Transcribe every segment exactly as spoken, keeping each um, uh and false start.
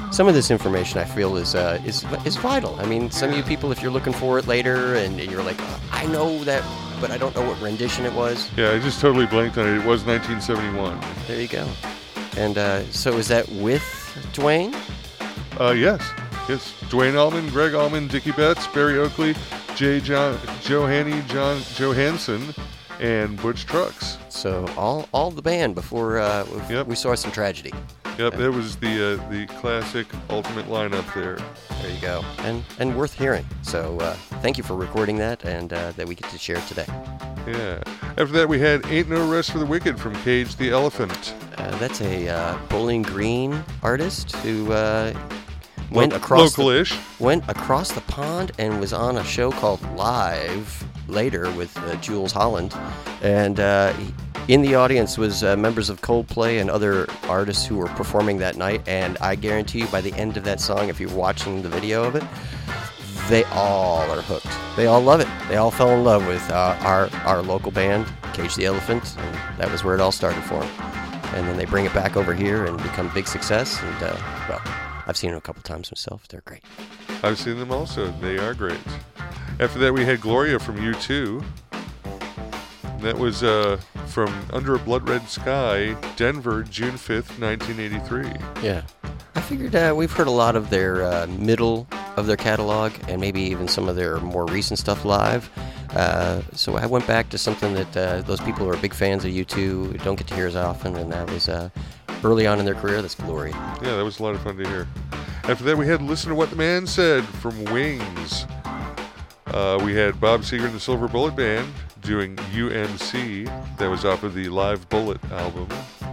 some of this information I feel is uh, is is vital. I mean, some of you people, if you're looking for it later and you're like, oh, I know that, but I don't know what rendition it was. Yeah, I just totally blanked on it. It was nineteen seventy-one. There you go. And uh, so is that with Duane? Uh, yes. Yes. Duane Allman, Greg Allman, Dickie Betts, Barry Oakley, Jay John, Joe Haney, John Johansson, and Butch Trucks. So all all the band before uh, Yep. we saw some tragedy. Yep, that was the uh, the classic ultimate lineup there. There you go. And and worth hearing. So uh, thank you for recording that and uh, that we get to share today. Yeah. After that, we had Ain't No Rest for the Wicked from Cage the Elephant. Uh, that's a uh, Bowling Green artist who uh, went Lo- across the, Local-ish. went across the pond and was on a show called Live later with uh, Jules Holland. And uh, he, in the audience was uh, members of Coldplay and other artists who were performing that night. And I guarantee you by the end of that song, if you're watching the video of it, they all are hooked. They all love it. They all fell in love with uh, our, our local band, Cage the Elephant. And that was where it all started for them. And then they bring it back over here and become a big success. And, uh, well, I've seen them a couple times myself. They're great. I've seen them also. They are great. After that, we had Gloria from U two. That was uh, from Under a Blood Red Sky, Denver, June fifth, nineteen eighty-three. Yeah. I figured uh, we've heard a lot of their uh, middle of their catalog and maybe even some of their more recent stuff live. Uh, so I went back to something that uh, those people who are big fans of U two don't get to hear as often, and that was uh, early on in their career. That's Gloria. Yeah, that was a lot of fun to hear. After that, we had Listen to What the Man Said from Wings. Uh, we had Bob Seger and the Silver Bullet Band doing U M C. That was off of the Live Bullet album.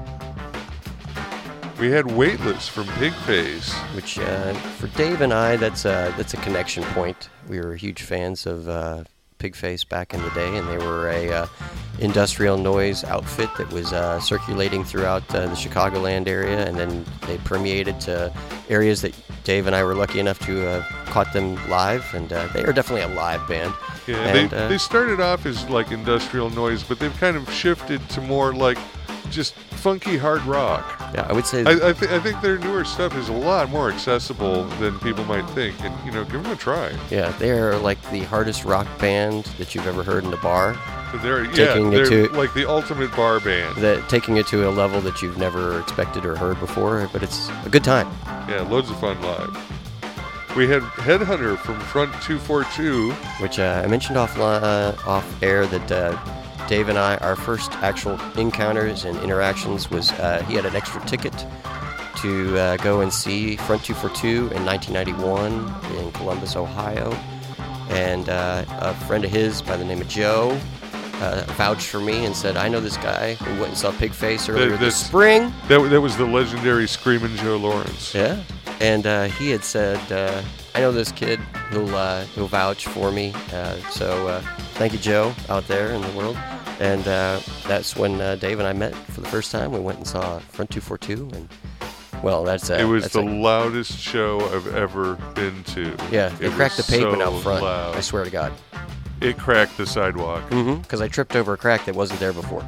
We had Weightless from Pigface. Which uh, for Dave and I, that's a, that's a connection point. We were huge fans of uh, Pigface back in the day, and they were a uh, industrial noise outfit that was uh, circulating throughout uh, the Chicagoland area, and then they permeated to areas that Dave and I were lucky enough to uh, caught them live, and uh, they are definitely a live band. Yeah, and, they, uh, they started off as like industrial noise, but they've kind of shifted to more like just funky hard rock. Yeah, I would say. I, I, th- I think their newer stuff is a lot more accessible than people might think, and you know, give them a try. Yeah, they're like the hardest rock band that you've ever heard in a bar. But they're Taking yeah, it they're to- like the ultimate bar band. That taking it to a level that you've never expected or heard before, but it's a good time. Yeah, loads of fun live. We had Headhunter from Front two forty-two. Which uh, I mentioned off uh, off air that uh, Dave and I, our first actual encounters and interactions was uh, he had an extra ticket to uh, go and see Front two forty-two in nineteen ninety-one in Columbus, Ohio, and uh, a friend of his by the name of Joe uh, vouched for me and said, I know this guy who went and saw Pigface earlier That- this that's- spring. That that was the legendary Screamin' Joe Lawrence. Yeah, and uh, he had said, uh, I know this kid who'll, uh, who'll vouch for me, uh, so uh, thank you, Joe, out there in the world. And uh, that's when uh, Dave and I met for the first time. We went and saw Front two forty-two, and, well, that's... Uh, It was that's the a, loudest show I've ever been to. Yeah, they It cracked the was pavement so out front, loud. I swear to God. It cracked the sidewalk. Mm-hmm, because I tripped over a crack that wasn't there before.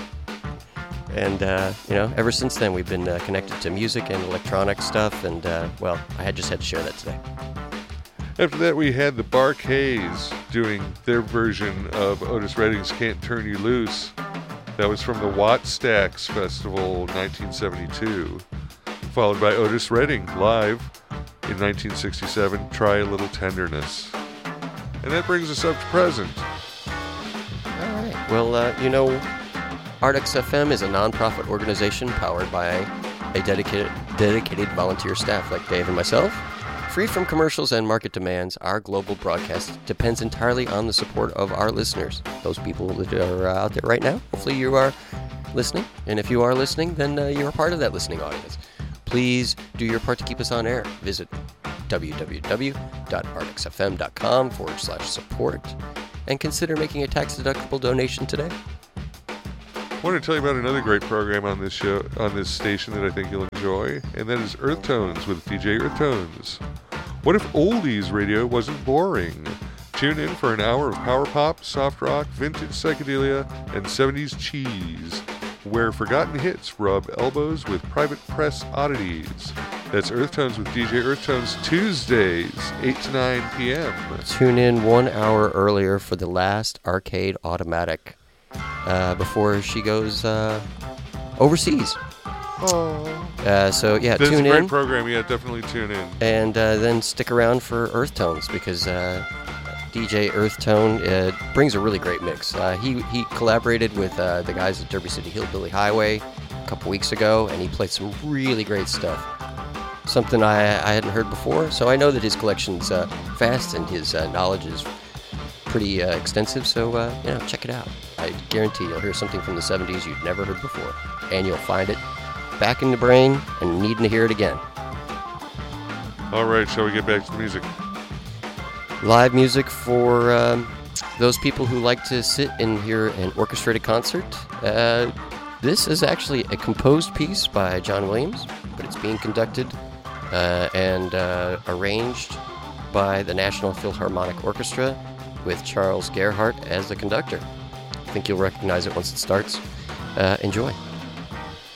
And, uh, you know, ever since then, we've been uh, connected to music and electronic stuff, and, uh, well, I had just had to share that today. After that, we had the Bar-Kays doing their version of Otis Redding's Can't Turn You Loose. That was from the Watt Stacks Festival nineteen seventy-two. Followed by Otis Redding live in nineteen sixty-seven, Try a Little Tenderness. And that brings us up to present. All right. Well, uh, you know, Artix F M is a nonprofit organization powered by a dedicated dedicated volunteer staff like Dave and myself. Free from commercials and market demands, our global broadcast depends entirely on the support of our listeners, those people that are uh, out there right now. Hopefully you are listening, and if you are listening, then uh, you're a part of that listening audience. Please do your part to keep us on air. Visit www.artixfm.com forward slash support and consider making a tax-deductible donation today. I want to tell you about another great program on this show, on this station that I think you'll enjoy, and that is Earth Tones with D J Earth Tones. What if oldies radio wasn't boring? Tune in for an hour of power pop, soft rock, vintage psychedelia, and seventies cheese, where forgotten hits rub elbows with private press oddities. That's Earth Tones with D J Earth Tones, Tuesdays, eight to nine p.m. Tune in one hour earlier for the last Arcade Automatic uh, before she goes uh, overseas. Oh. Uh, so, yeah, That's tune a great in. program. Yeah, definitely tune in. And uh, then stick around for Earth Tones because uh, D J Earth Tone uh, brings a really great mix. Uh, he, he collaborated with uh, the guys at Derby City Hillbilly Highway a couple weeks ago, and he played some really great stuff. Something I, I hadn't heard before, so I know that his collection's uh, vast and his uh, knowledge is pretty uh, extensive, so uh, you know, check it out. I guarantee you'll hear something from the seventies you've never heard before, and you'll find it back in the brain and needing to hear it again. All right, shall we get back to the music? Live music for um, those people who like to sit and hear an orchestrated concert. Uh, this is actually a composed piece by John Williams, but it's being conducted uh, and uh, arranged by the National Philharmonic Orchestra with Charles Gerhardt as the conductor. I think you'll recognize it once it starts. Uh, enjoy.